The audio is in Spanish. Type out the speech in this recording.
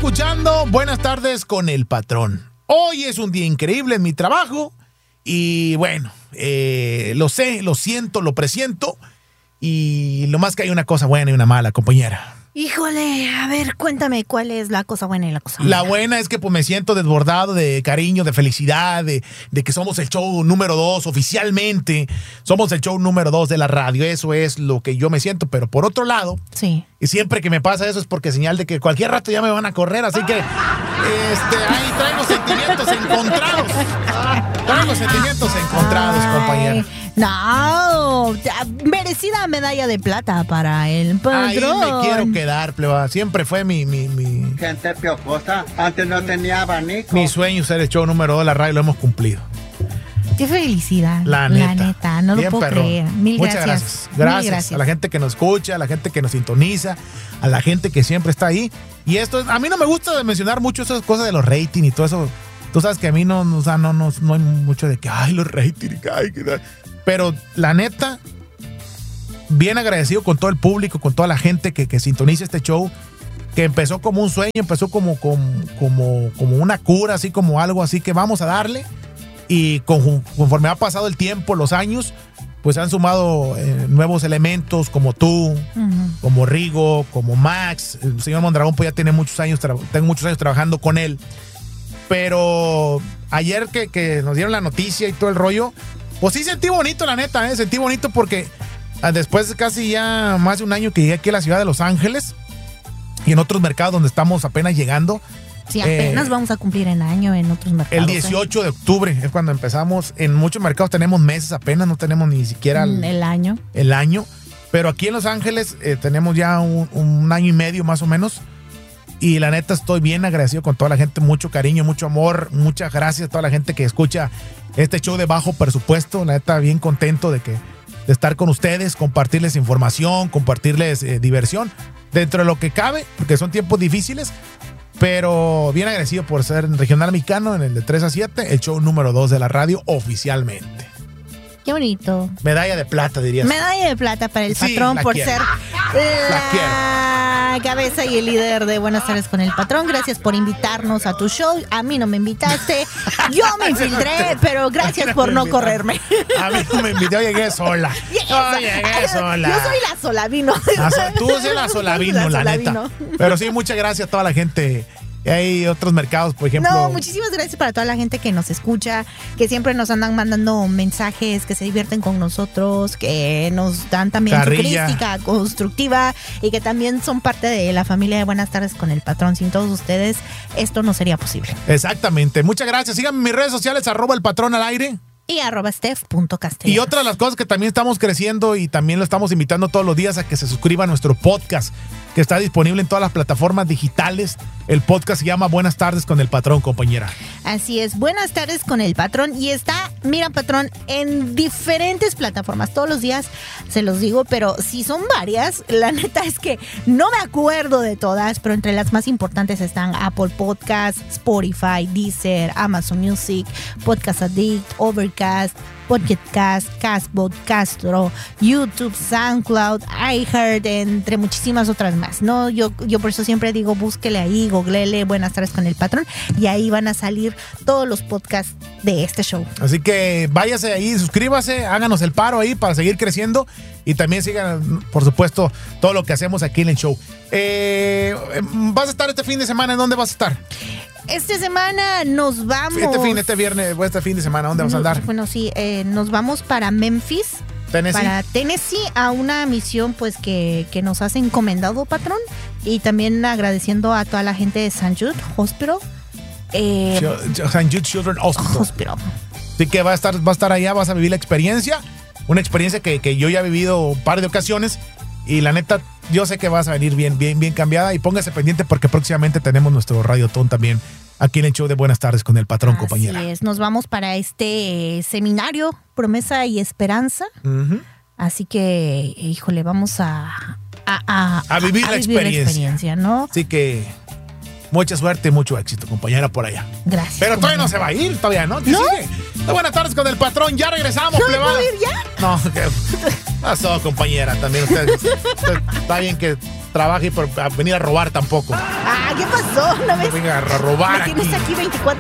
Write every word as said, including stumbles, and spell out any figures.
escuchando Buenas Tardes con el Patrón. Hoy es un día increíble en mi trabajo y bueno, eh, lo sé, lo siento, lo presiento y lo más que hay una cosa buena y una mala, compañera. Híjole, a ver, cuéntame cuál es la cosa buena y la cosa mala. La buena es que pues me siento desbordado de cariño, de felicidad, de, de que somos el show número dos oficialmente. Somos el show número dos de la radio. Eso es lo que yo me siento. Pero por otro lado, sí. Y siempre que me pasa eso es porque señal de que cualquier rato ya me van a correr. Así que este, ahí traigo sentimientos encontrados. Traigo sentimientos encontrados, Ay, compañera. No, merecida medalla de plata para el Patrón. Ahí me quiero quedar, pleba. Siempre fue mi, mi, mi... Gente piojosa, antes no tenía abanico. Mi sueño ser el show número dos de la radio, lo hemos cumplido. Qué felicidad. La neta. La neta, no Bien lo puedo perrón. creer. Mil Muchas gracias. gracias. Gracias. Mil gracias A la gente que nos escucha, a la gente que nos sintoniza, a la gente que siempre está ahí. Y esto, a mí no me gusta mencionar mucho esas cosas de los rating y todo eso. Tú sabes que a mí no, o sea, no, no, no hay mucho de que, ay, los rating y que, ay, que... Pero la neta, bien agradecido con todo el público, con toda la gente que, que sintoniza este show, que empezó como un sueño, empezó como, como, como, como una cura, así como algo así que vamos a darle. Y con, conforme ha pasado el tiempo, los años, pues han sumado eh, nuevos elementos como tú, uh-huh. como Rigo, como Max. El señor Mondragón pues ya tiene muchos años, tra- tengo muchos años trabajando con él. Pero ayer que, que nos dieron la noticia y todo el rollo, pues sí sentí bonito, la neta, ¿eh? Sentí bonito porque después de casi ya más de un año que llegué aquí a la ciudad de Los Ángeles y en otros mercados donde estamos apenas llegando. Sí, apenas eh, vamos a cumplir en año en otros mercados. El dieciocho de octubre es cuando empezamos. En muchos mercados tenemos meses apenas, no tenemos ni siquiera el, el año. El año. Pero aquí en Los Ángeles eh, tenemos ya un, un año y medio más o menos. Y la neta estoy bien agradecido con toda la gente, mucho cariño, mucho amor, muchas gracias a toda la gente que escucha este show de bajo presupuesto. La neta bien contento de que de estar con ustedes, compartirles información, compartirles eh, diversión dentro de lo que cabe, porque son tiempos difíciles, pero bien agradecido por ser Regional Mexicano en el de tres a siete, el show número dos de la radio oficialmente. Qué bonito. Medalla de plata, dirías. Medalla de plata para el sí, Patrón por quiero. ser la, la quiero. cabeza y el líder de Buenas Tardes con el Patrón. Gracias por invitarnos a tu show. A mí no me invitaste. Yo me infiltré, pero gracias por no correrme. A mí no me invitó, llegué sola. Yo llegué sola. Yo soy la Solavino. Tú eres la Solavino, la, la neta. Pero sí, muchas gracias a toda la gente. Hay otros mercados, por ejemplo. No, muchísimas gracias para toda la gente que nos escucha, que siempre nos andan mandando mensajes, que se divierten con nosotros, que nos dan también Carrilla. su crítica constructiva y que también son parte de la familia de Buenas Tardes con el Patrón. Sin todos ustedes, esto no sería posible. Exactamente. Muchas gracias. Síganme en mis redes sociales, arroba el patrón al aire. Y arroba steph.castellanos. Y otra de las cosas que también estamos creciendo y también lo estamos invitando todos los días a que se suscriba a nuestro podcast, que está disponible en todas las plataformas digitales. El podcast se llama Buenas Tardes con el Patrón, compañera. Así es, Buenas Tardes con el Patrón. Y está, mira, Patrón, en diferentes plataformas. Todos los días se los digo, pero si son varias, la neta es que no me acuerdo de todas, pero entre las más importantes están Apple Podcasts, Spotify, Deezer, Amazon Music, Podcast Addict, Overcast, Pocket Cast, Castbot, Castro, YouTube, SoundCloud, iHeart, entre muchísimas otras más, ¿no? Yo, yo por eso siempre digo, búsquele ahí, googlele Buenas Tardes con el Patrón y ahí van a salir todos los podcasts de este show. Así que váyase ahí, suscríbase, háganos el paro ahí para seguir creciendo y también sigan, por supuesto, todo lo que hacemos aquí en el show. Eh, ¿Vas a estar este fin de semana? ¿En dónde vas a estar? Esta semana nos vamos. Este fin, este viernes, este fin de semana, ¿dónde vas a andar? Bueno, sí, eh, nos vamos para Memphis. Tennessee. Para Tennessee, a una misión pues que, que nos has encomendado, Patrón. Y también agradeciendo a toda la gente de Saint Jude Hospital. Eh, Saint Jude Children's Hospital. Hospital. Así que va a estar, va a estar allá, vas a vivir la experiencia. Una experiencia que, que yo ya he vivido un par de ocasiones. Y la neta, yo sé que vas a venir bien, bien, bien cambiada. Y póngase pendiente porque próximamente tenemos nuestro Radiotón también aquí en el show de Buenas Tardes con el Patrón, Así compañera. Así es, nos vamos para este seminario Promesa y Esperanza. Uh-huh. Así que, híjole, vamos a... A, a, a vivir, a, la, a experiencia. vivir la experiencia, ¿no? Así que... mucha suerte y mucho éxito, compañera, por allá. Gracias. Pero todavía no se va a ir, todavía, ¿no? ¿No? Sigue. Buenas tardes con el Patrón, ya regresamos, ¿No plebada. puedo ir ya? No, ¿qué pasó, compañera? También usted, usted está bien que trabaje por a venir a robar tampoco. Ah, ¿qué pasó? ¿No No ves? venga a robar Me tienes aquí. aquí veinticuatro